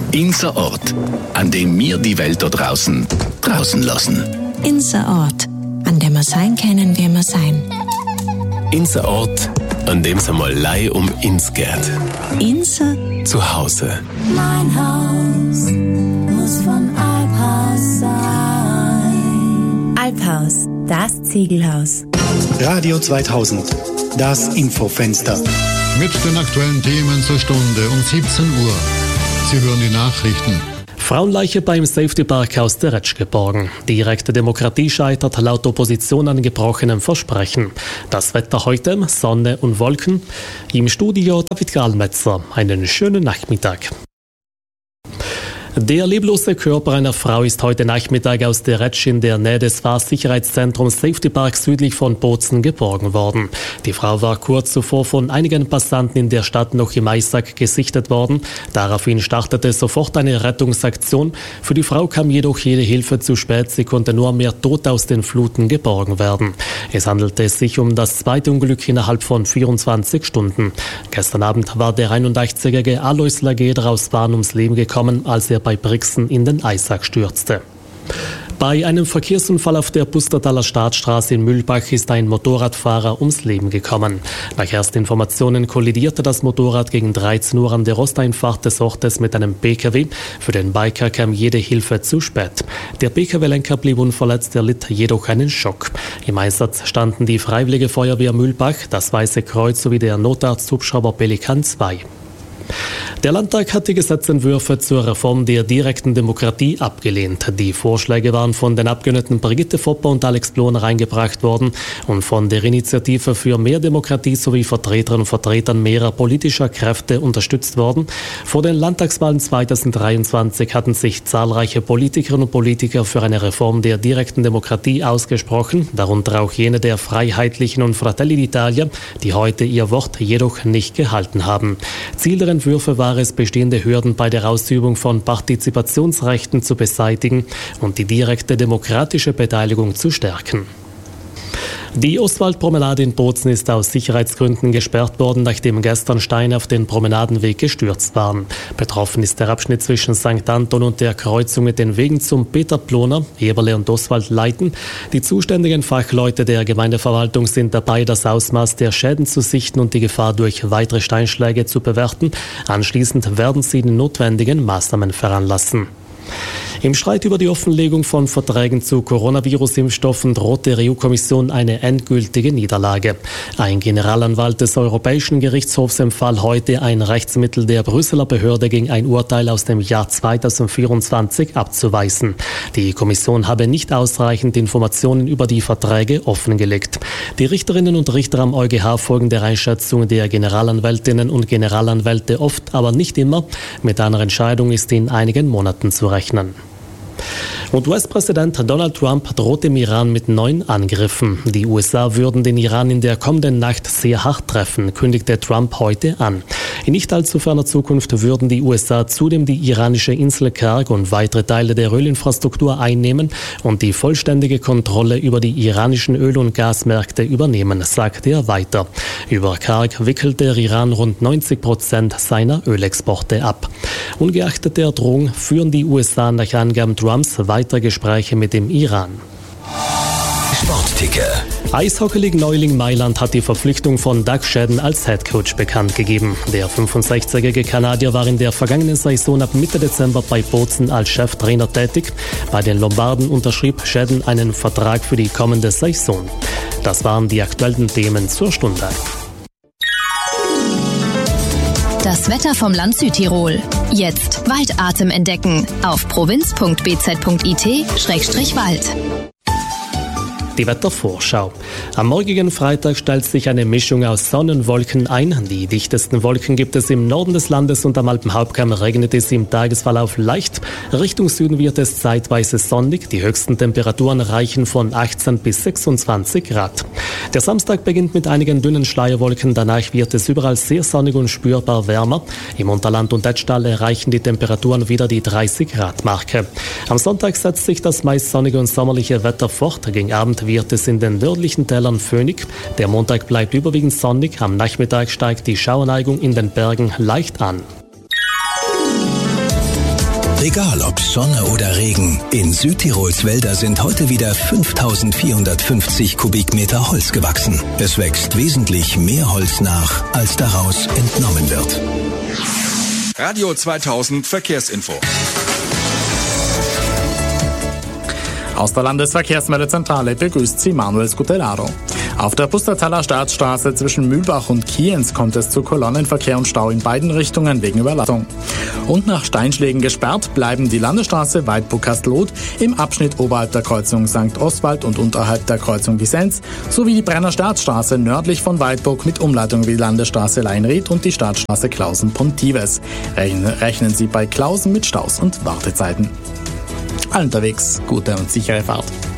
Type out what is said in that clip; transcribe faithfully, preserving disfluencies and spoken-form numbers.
Unser Ort, an dem wir die Welt da draußen draußen lassen. Unser Ort, an dem wir sein können, wie wir sein. Unser Ort, an dem es einmal Lei um uns geht. Unser Zuhause. Mein Haus muss von Alphaus sein. Alphaus, das Ziegelhaus. Radio zweitausend, das Infofenster. Mit den aktuellen Themen zur Stunde um siebzehn Uhr. Sie hören die Nachrichten. Frauenleiche beim Safety Park aus der Retsch geborgen. Direkte Demokratie scheitert laut Opposition an gebrochenem Versprechen. Das Wetter heute, Sonne und Wolken. Im Studio David Gallmetzer. Einen schönen Nachmittag. Der leblose Körper einer Frau ist heute Nachmittag aus der Retsch in der Nähe des Fahrsicherheitszentrums Safety Park südlich von Bozen geborgen worden. Die Frau war kurz zuvor von einigen Passanten in der Stadt noch im Eisack gesichtet worden. Daraufhin startete sofort eine Rettungsaktion. Für die Frau kam jedoch jede Hilfe zu spät. Sie konnte nur mehr tot aus den Fluten geborgen werden. Es handelte sich um das zweite Unglück innerhalb von vierundzwanzig Stunden. Gestern Abend war der einundachtzigjährige Alois Lageder aus Bahn ums Leben gekommen, als er bei Brixen in den Eisack stürzte. Bei einem Verkehrsunfall auf der Pustertaler Staatsstraße in Mühlbach ist ein Motorradfahrer ums Leben gekommen. Nach ersten Informationen kollidierte das Motorrad gegen dreizehn Uhr an der Osteinfahrt des Ortes mit einem P K W. Für den Biker kam jede Hilfe zu spät. Der P K W-Lenker blieb unverletzt, erlitt jedoch einen Schock. Im Einsatz standen die Freiwillige Feuerwehr Mühlbach, das Weiße Kreuz sowie der Notarzt-Hubschrauber Pelikan zwei. Der Landtag hat die Gesetzentwürfe zur Reform der direkten Demokratie abgelehnt. Die Vorschläge waren von den Abgeordneten Brigitte Fopper und Alex Bloner eingebracht worden und von der Initiative für mehr Demokratie sowie Vertreterinnen und Vertretern mehrerer politischer Kräfte unterstützt worden. Vor den Landtagswahlen zweitausenddreiundzwanzig hatten sich zahlreiche Politikerinnen und Politiker für eine Reform der direkten Demokratie ausgesprochen, darunter auch jene der Freiheitlichen und Fratelli d'Italia, die heute ihr Wort jedoch nicht gehalten haben. Ziel der Entwürfe war es, bestehende Hürden bei der Ausübung von Partizipationsrechten zu beseitigen und die direkte demokratische Beteiligung zu stärken. Die Ostwaldpromenade in Bozen ist aus Sicherheitsgründen gesperrt worden, nachdem gestern Steine auf den Promenadenweg gestürzt waren. Betroffen ist der Abschnitt zwischen Sankt Anton und der Kreuzung mit den Wegen zum Peter-Ploner, Eberle und Ostwald-Leiten. Die zuständigen Fachleute der Gemeindeverwaltung sind dabei, das Ausmaß der Schäden zu sichten und die Gefahr durch weitere Steinschläge zu bewerten. Anschließend werden sie die notwendigen Maßnahmen veranlassen. Im Streit über die Offenlegung von Verträgen zu Coronavirus-Impfstoffen droht der E U-Kommission eine endgültige Niederlage. Ein Generalanwalt des Europäischen Gerichtshofs empfahl heute, ein Rechtsmittel der Brüsseler Behörde gegen ein Urteil aus dem Jahr zweitausendvierundzwanzig abzuweisen. Die Kommission habe nicht ausreichend Informationen über die Verträge offengelegt. Die Richterinnen und Richter am EuGH folgen der Einschätzung der Generalanwältinnen und Generalanwälte oft, aber nicht immer. Mit einer Entscheidung ist in einigen Monaten zu rechnen. Und U S-Präsident Donald Trump droht dem Iran mit neuen Angriffen. Die U S A würden den Iran in der kommenden Nacht sehr hart treffen, kündigte Trump heute an. In nicht allzu ferner Zukunft würden die U S A zudem die iranische Insel Karg und weitere Teile der Ölinfrastruktur einnehmen und die vollständige Kontrolle über die iranischen Öl- und Gasmärkte übernehmen, sagte er weiter. Über Karg wickelt der Iran rund neunzig Prozent seiner Ölexporte ab. Ungeachtet der Drohung führen die U S A nach Angaben Trumps weitere Gespräche mit dem Iran. Sportticker. Eishockey-League-Neuling Mailand hat die Verpflichtung von Doug Shedden als Headcoach bekannt gegeben. Der fünfundsechzigjährige Kanadier war in der vergangenen Saison ab Mitte Dezember bei Bozen als Cheftrainer tätig. Bei den Lombarden unterschrieb Shedden einen Vertrag für die kommende Saison. Das waren die aktuellen Themen zur Stunde. Das Wetter vom Land Südtirol. Jetzt Waldatem entdecken auf provinz punkt b z punkt i t Schrägstrich Wald. Die Wettervorschau. Am morgigen Freitag stellt sich eine Mischung aus Sonne und Wolken ein. Die dichtesten Wolken gibt es im Norden des Landes und am Alpenhauptkamm regnet es im Tagesverlauf leicht. Richtung Süden wird es zeitweise sonnig. Die höchsten Temperaturen reichen von achtzehn bis sechsundzwanzig Grad. Der Samstag beginnt mit einigen dünnen Schleierwolken. Danach wird es überall sehr sonnig und spürbar wärmer. Im Unterland und Etschtal erreichen die Temperaturen wieder die dreißig Grad Marke. Am Sonntag setzt sich das meist sonnige und sommerliche Wetter fort. Gegen Abend wird es in den nördlichen Tälern föhnig. Der Montag bleibt überwiegend sonnig. Am Nachmittag steigt die Schauerneigung in den Bergen leicht an. Egal ob Sonne oder Regen, in Südtirols Wälder sind heute wieder fünftausendvierhundertfünfzig Kubikmeter Holz gewachsen. Es wächst wesentlich mehr Holz nach, als daraus entnommen wird. Radio zweitausend Verkehrsinfo. Aus der Landesverkehrsmeldezentrale begrüßt Sie Manuel Scutellaro. Auf der Pustertaler Staatsstraße zwischen Mühlbach und Kienz kommt es zu Kolonnenverkehr und Stau in beiden Richtungen wegen Überlastung. Und nach Steinschlägen gesperrt bleiben die Landesstraße Weidburg-Kastelroth im Abschnitt oberhalb der Kreuzung Sankt Oswald und unterhalb der Kreuzung Visenz sowie die Brenner Staatsstraße nördlich von Weidburg mit Umleitung wie Landesstraße Leinried und die Staatsstraße Klausen-Pontives. Rechnen Sie bei Klausen mit Staus und Wartezeiten. Allen unterwegs gute und sichere Fahrt.